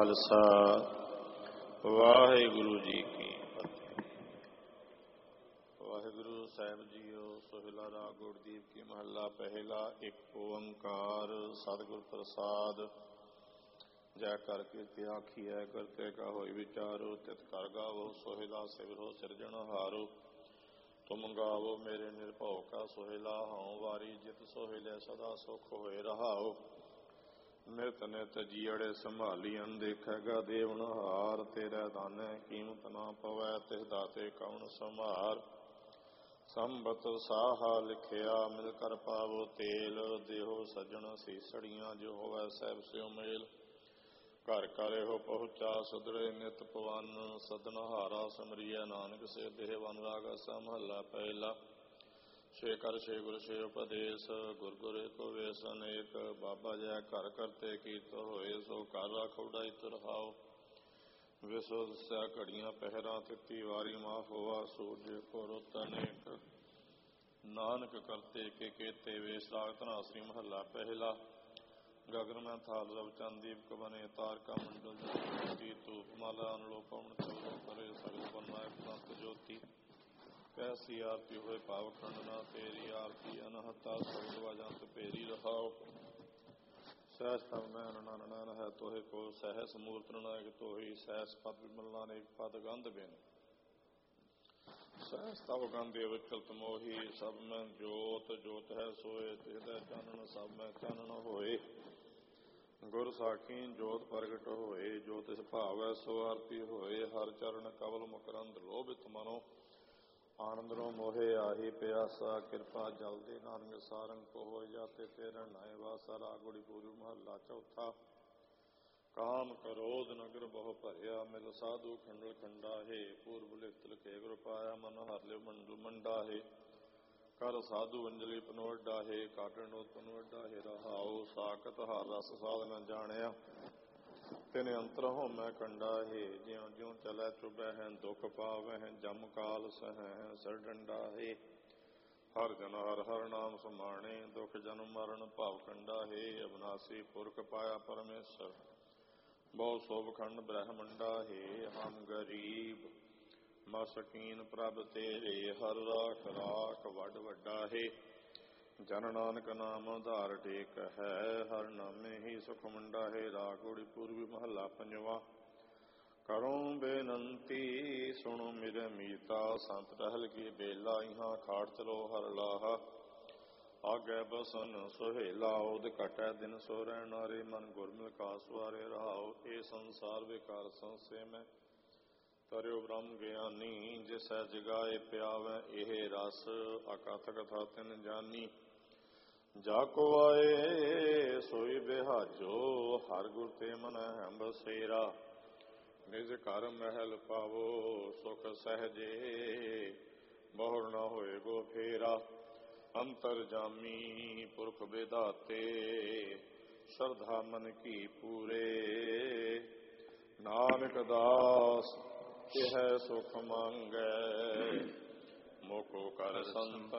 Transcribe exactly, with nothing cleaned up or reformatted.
ਖਾਲਸਾ ਵਾਹਿਗੁਰੂ ਜੀ ਕੀ ਫਤਿਹ। ਵਾਹਿਗੁਰੂ ਸਾਹਿਬ JIO. Sohila ਰਾਗ ਗੁਰਦੀਪ ਕੀ ਮਹੱਲਾ ਪਹਿਲਾ। ਇੱਕ ਓੰਕਾਰ ਸਤਿਗੁਰ ਪ੍ਰਸਾਦ। ਜੈ ਕਰ ਕੀਰਤਿ ਆਖੀਐ ਕਰਤੇ ਕਾ ਹੋਇ ਵਿਚਾਰੋ। ਤਿਤ ਕਰ ਗਾਵੋ ਸੋਹਿਲਾ ਸਿਵਰੋ ਸਿਰਜਣਹਾਰੋ। ਤੁਮ ਗਾਵੋ ਮੇਰੇ ਨਿਰਭਉ ਕਾ ਸੋਹਿਲਾ। ਹਉ ਵਾਰੀ ਜਿਤ ਸੋਹਿਲੇ ਸਦਾ ਸੁਖ ਹੋਏ ਰਹਾਓ। ਨਿਤ ਨਿਤ ਜੀਅੜੇ ਸੰਭਾਲੀਐਨ ਦੇਖੇਗਾ ਦੇਵਨਹਾਰ। ਤੇਰੇ ਦਾਨੇ ਕੀਮਤ ਨਾ ਪਵੈ ਤਿਸ ਦਾਤੇ ਕਉਣ ਸੰਭਾਰ। ਸੰਬਤ ਸਾਹਾ ਲਿਖਿਆ ਮਿਲ ਕਰ ਪਾਵੋ ਤੇਲ। ਦੇਹੋ ਸੱਜਣ ਸੀਸੜੀਆਂ ਜੋ ਹੋਵੈ ਸਹਿਬ ਸਿਉ ਮੇਲ। ਘਰ ਘਰ ਇਹੋ ਪਹੁੰਚਾ ਸੁਧਰੇ ਨਿਤ ਪਵਨ। ਸਦਨਹਾਰਾ ਸਮਰੀਐ ਨਾਨਕ ਸੇ ਦੇਹ ਵਨ ਰਾਗ ਅਸਾ ਮਹੱਲਾ ਪਹਿਲਾ। ਛੇ ਕਰ ਛੇ ਗੁਰ ਛੇ ਉਪਦੇਸ਼ ਗੁਰ ਗੁਰ ਏਕੋ ਵੇਸ ਅਨੇਕ। ਬਾਬਾ ਜੈ ਘਰ ਕਰਤੇ ਕੀਰਤ ਹੋਏ ਸੋ ਘਰ ਰਖ ਉਡਾਈ ਤੁਰਹਾਓ। ਵਿਸੋ ਦਸਿਆ ਘੜੀਆਂ ਪਹਿਰਾਂ ਤਿੱਤੀ ਵਾਰੀ ਮਾਫ ਹੋਆ। ਸੂਰਜ ਕੋ ਰੁੱਤ ਅਨੇਕ ਨਾਨਕ ਕਰਤੇ ਕੇ ਕੇਤੇ ਵੇਸ। ਰਾਗ ਧਨਾਸਰੀ ਮਹੱਲਾ ਪਹਿਲਾ। ਗਗਨ ਮੈਂ ਥਾਲ ਰਵ ਚੰਦ ਦੀਪਕ ਬਨੇ। ਤਾਰਕਾ ਮੰਡਲ ਜੋਤੀ ਧੂਪ ਮਾਲਾ ਅਨਲੋ ਪਵਨ ਚੌਦੋ ਕਰੇ। ਸਗਲ ਬਨਾਇਕ ਤੰਤ ਜੋਤੀ ਕੈਸੀ ਆਰਤੀ ਹੋਏ ਭਾਵ ਖੰਡਨਾ। ਤੇਰੀ ਆਰਤੀ ਅਨਹਤਾ ਸਗਲ ਵਜੰਤ ਭੇਰੀ ਰਹਾਓ। ਸਹਿਸ ਤਵ ਨੈਣ ਨਨ ਨੈਣ ਹੈ ਤੋਹਿ ਕੋ। ਸਹਿਸ ਮੂਰਤ ਨਾਇਕ ਤੋਹੀ। ਸਹਿਸ ਪਦ ਵਿਮਲ ਅਨੇਕ ਪਦ ਗੰਧ ਬਿਨ। ਸਹਿਸ ਤਵ ਗੰਧ ਵਿਚਲਤ ਮੋਹੀ। ਸਭ ਮੈਂ ਜੋਤ ਜੋਤ ਹੈ ਸੋਏ। ਤਿਸਦਾ ਚਾਨਣ ਸਭ ਮੈਂ ਚਾਨਣ ਹੋਏ। ਗੁਰ ਸਾਖੀ ਜੋਤ ਪ੍ਰਗਟ ਹੋਏ। ਜੋ ਤਿਸ ਭਾਵੈ ਸੋ ਆਰਤੀ ਹੋਏ। ਹਰ ਚਰਨ ਕਵਲ ਮਕਰੰਦ ਲੋਭਿਤ ਮਨੋ। ਆਨੰਦਰੋਂ ਮੋਹੇ ਆਹੀ ਪਿਆਸਾ। ਕਿਰਪਾ ਜਲ ਦੇ ਨਾਨਕ ਸਾਰੰਗ ਕੋ ਹੋਇ। ਜਾਤੇ ਤੇਰੇ ਨਾਏ ਵਾਸਾ। ਰਾਗ ਗੁੜੀ ਪੂਰਵ ਮਹੱਲਾ ਚੌਥਾ। ਕਾਮ ਕਰੋਧ ਨਗਰ ਬਹੁ ਭਰਿਆ। ਮਿਲ ਸਾਧੂ ਖੰਡਲ ਖੰਡਾ ਹੈ। ਪੂਰਬ ਲਿਖਤ ਲਿਖੇ ਗੁਰ ਪਾਇਆ। ਮਨ ਹਰ ਲਿਵ ਮੰਡਲ ਮੰਡਾ ਹੈ। ਕਰ ਸਾਧੂ ਅੰਜਲੀ ਪਨੋ ਅੱਡਾ ਹੈ। ਕਾਟਣ ਉਤ ਪਨੋ ਅੱਡਾ ਹੈ ਰਹਾਓ। ਸਾਖਤ ਹਰ ਰਸ ਸਾਧ ਨ ਜਾਣਿਆ। ਤਿਨ ਅੰਤਰ ਹੋਮੈ ਕੰਡਾ ਹੈ। ਜਿਉ ਜਿਉ ਚਲੈ ਚੁਬੈ ਹੈ। ਦੁਖ ਪਾਵੈ ਹੈ ਜਮ ਕਾਲ ਸਹੈ ਸਿਰ ਡੰਡਾ ਹੈ। ਹਰ ਜਨ ਹਰ ਹਰ ਨਾਮ ਸਮਾਣੇ। ਦੁਖ ਜਨਮ ਮਰਨ ਭਵ ਕੰਡਾ ਹੈ। ਅਬਨਾਸੀ ਪੁਰਖ ਪਾਇਆ ਪਰਮੇਸ਼ਰ। ਬਹੁ ਸੋਭ ਖੰਡ ਬ੍ਰਹਮੰਡਾ ਹੈ। ਹਮ ਗਰੀਬ ਮਸਕੀਨ ਪ੍ਰਭ ਤੇਰੇ। ਹਰ ਰਾਖ ਰਾਖ ਵੱਡ ਵੱਡਾ ਹੈ। ਜਨ ਨਾਨਕ ਨਾਮ ਆਧਾਰ ਟੇਕ ਹੈ। ਹਰ ਨਾਮੇ ਹੀ ਸੁਖ ਮੰਡਾ ਹੈ। ਰਾਗ ਗੁੜੀ ਪੂਰਬੀ ਮਹੱਲਾ ਪੰਜਵਾਂ। ਕਰੋ ਬੇਨੰਤੀ ਸੁਣੋ ਮੇਰੇ ਮੀਤਾ। ਸੰਤ ਟਹਿਲ ਕੀ ਬੇਲਾ ਇਹਾਂ ਖਾੜ ਚਲੋ ਹਰ ਲਾਹਾ। ਆਗੇ ਬਸਨ ਸੁਹੇਲਾ ਉਦ ਘਟੈ ਦਿਨ ਸੋ ਰਹਿ ਨਾਰੇ। ਮਨ ਗੁਰਮਿਲ ਕਾ ਸਵਾਰੇ ਰਹਾਓ। ਇਹ ਸੰਸਾਰ ਵਿਕਾਰ ਸੰਸੇ ਮੈਂ ਤਰਿਓ ਬ੍ਰਹਮ ਗਿਆਨੀ। ਜਿਸੈ ਜਗਾਏ ਪਿਆਵੈ ਇਹ ਰਸ। ਅਕਥ ਕਥਾ ਤਿਨ ਜਾਨੀ। ਜਾ ਕੋ ਆਏ ਸੋਈ ਬਿਹਾਜੋ। ਹਰ ਗੁਰ ਤੇ ਮਨੈ ਹੈ ਬਸੇਰਾ। ਨਿਜ ਘਰ ਮਹਿਲ ਪਾਵੋ ਸੁਖ ਸਹਿਜੇ। ਬਹੁਰ ਨਾ ਹੋਏ ਗੋ ਫੇਰਾ। ਅੰਤਰ ਜਾਮੀ ਪੁਰਖ ਵਿਧਾਤੇ। ਸ਼ਰਧਾ ਮਨ ਕੀ ਪੂਰੇ। ਨਾਨਕ ਦਾਸ ਇਹ ਸੁਖ ਮੰਗੈ। ਮੋਕੋ ਕਰ ਸੰਤ